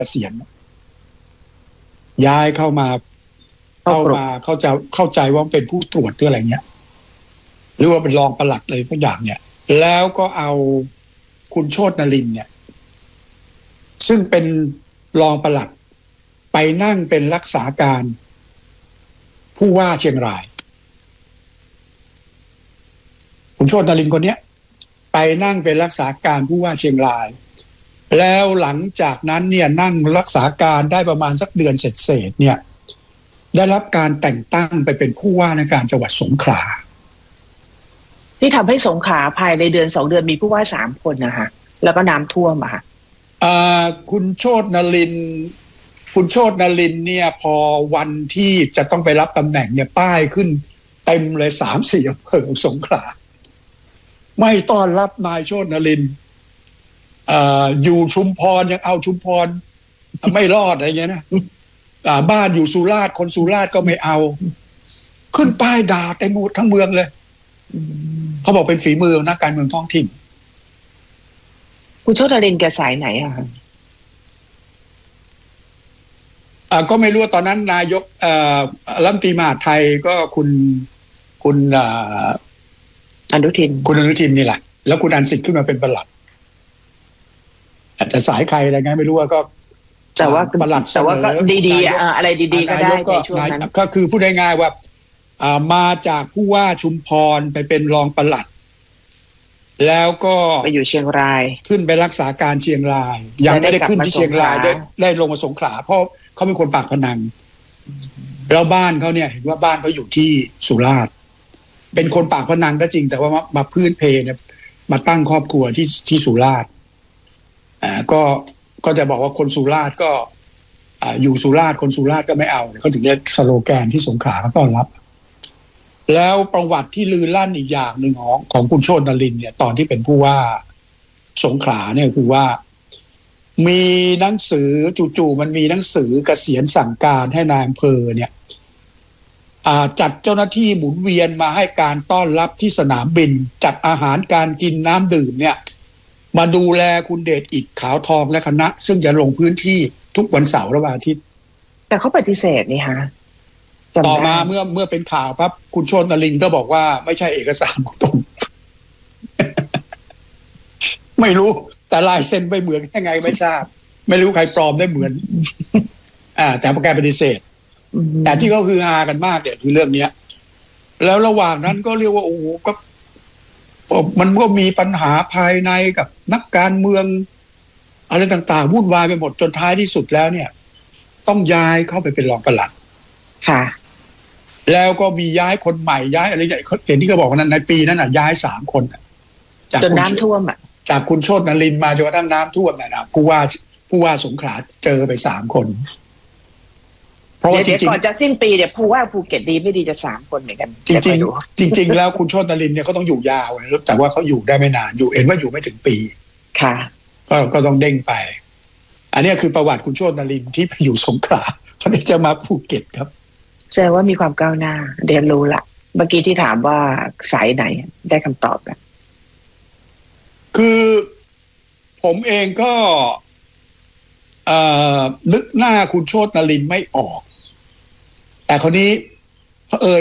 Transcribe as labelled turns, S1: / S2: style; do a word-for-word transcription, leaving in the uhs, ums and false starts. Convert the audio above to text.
S1: ษียณย้ายเข้ามาเข้ามาเข้าใจเข้าใจว่าเป็นผู้ตรวจหรืออะไรเงี้ยหรือว่าเป็นรองปลัดอะไรทุกอย่างเนี่ยแล้วก็เอาคุณโชตินรินทร์เนี่ยซึ่งเป็นรองปลัดไปนั่งเป็นรักษาการผู้ว่าเชียงรายคุณโชตินรินทร์คนนี้ไปนั่งเป็นรักษาการผู้ว่าเชียงรายแล้วหลังจากนั้นเนี่ยนั่งรักษาการได้ประมาณสักเดือนเศษๆเนี่ยได้รับการแต่งตั้งไปเป็นผู้ว่าในการจังหวัดสงขลา
S2: ที่ทำให้สงขลาภายในเดือนสองเดือนมีผู้ว่าสามคนนะคะแล้วก็น้ำท่วมอะค่ะ
S1: คุณโชตินรินทร์คุณโชตินรินทร์เนี่ยพอวันที่จะต้องไปรับตำแหน่งเนี่ยป้ายขึ้นเต็มเลยสามสี่อำเภอสงขลาไม่ต้อนรับนายโชตินรินทร์อยู่ชุมพรยังเอาชุมพรไม่รอดอะไรเงี้ยนะบ้านอยู่สุราษฎร์คนสุราษฎร์ก็ไม่เอาขึ้นป้ายด่าเต็มหมดทั้งเมืองเลยเขาบอกเป็นฝีมือนักการเมืองท้องถิ่น
S2: คุณโชตินรินทร์แกสายไหนอะคะ
S1: อ่าก็ไม่รู้ตอนนั้นนายกเอ่อรัฐมนตรีมหาดไทยก็คุณคุณอ่า
S2: อนุทิน
S1: คุณอนุทินนี่แหละแล้วคุณอันสิทธิ์ขึ้นมาเป็นปลัดอาจจะสายใครอะไรไงไม่รู้ว่าก็
S2: แต่ว่า
S1: ปลัด
S2: แต่ว่าก็ดีๆอะไรดีๆก็ได้ในช่วงนั้น
S1: ก็คือพูดง่ายๆว่าอ่ามาจากผู้ว่าชุมพรไปเป็นรองปลัดแล้วก็
S2: ไปอยู่เชียงราย
S1: ขึ้นไปรักษาการเชียงรายยังไม่ได้ขึ้นที่เชียงรายได้ได้ลงมาสงขลาเพราะเขาเป็นคนปากพนังแล้วบ้านเขาเนี่ยเห็นว่าบ้านเขาอยู่ที่สุราษฎร์เป็นคนปากพนังก็จริงแต่ว่ามาพื้นเพเนี่ยมาตั้งครอบครัวที่ที่สุราษฎร์อ่าก็ก็จะบอกว่าคนสุราษฎร์ก็อ่าอยู่สุราษฎร์คนสุราษฎร์ก็ไม่เอาเขาถึงเรียกสโลแกนที่สงขลาเขาต้อนรับแล้วประวัติที่ลือลั่นอีกอย่างหนึ่งของของคุณโชตินรินทร์เนี่ยตอนที่เป็นผู้ว่าสงขลาเนี่ยคือว่ามีหนังสือจู่ๆมันมีหนังสือเกษียณสั่งการให้นายอำเภอเนี่ยจัดเจ้าหน้าที่หมุนเวียนมาให้การต้อนรับที่สนามบินจัดอาหารการกินน้ำดื่มเนี่ยมาดูแลคุณเดชอิฐขาวทองและคณะซึ่งจะลงพื้นที่ทุกวันเสาร์และวันอาทิตย์
S2: แต่เขาปฏิเสธนี่ฮะ
S1: ต่อมาเมื่อเมื่อเป็นข่าวปั๊บคุณโชตินรินทร์ก็บอกว่าไม่ใช่เอกสารของตน ไม่รู้แต่ลายเซ็นไปเหมือนยังไงไม่ทราบไม่รู้ใครปลอมได้เหมือนอ่าแต่ประกาศปฏิเสธแต่ที่เขาคือฮากันมากเนี่ยคือเรื่องเนี้ยแล้วระหว่างนั้นก็เรียกว่าโอ้โหก็มันก็มีปัญหาภายในกับนักการเมืองอะไรต่างๆวุ่นวายไปหมดจนท้ายที่สุดแล้วเนี่ยต้องย้ายเข้าไปเป็นรองปลัด
S2: ค่ะ
S1: แล้วก็มีย้ายคนใหม่ย้ายอะไรอย่างเห็นที่เขาบอกว่านั้นในปีนั้นอ่ะย้ายสามคน
S2: จากจนน้ำท่วมอ่ะ
S1: จากคุณโชตินรินทร์มาจนกระทั่งน้ำท่วมนะผู้ว่าผู้ว่าสงขลาเจอไปสามคน
S2: เพราะว่าจริงๆก่อนจะสิ้นปีเนี่ยผู้ว่าภูเก็ตดีไม่ดีจะสามคนเหมือนกัน
S1: จริงๆจริงๆแล้วคุณโชตินรินทร์เนี่ยเขาต้องอยู่ยาวแต่ว่าเขาอยู่ได้ไม่นานอยู่เห็นว่าอยู่ไม่ถึงปี
S2: ค่ะ
S1: ก็ก็ต้องเด้งไปอันนี้คือประวัติคุณโชตินรินทร์ที่ไปอยู่สงขลาเขาได้จะมาภูเก็ตครับ
S2: แสดงว่ามีความก้าวหน้าเรียนรู้ละเมื่อกี้ที่ถามว่าสายไหนได้คำตอบแล้ว
S1: คือผมเองก็นึกหน้าคุณโชตินรินทร์ไม่ออกแต่คราวนี้เผอิญ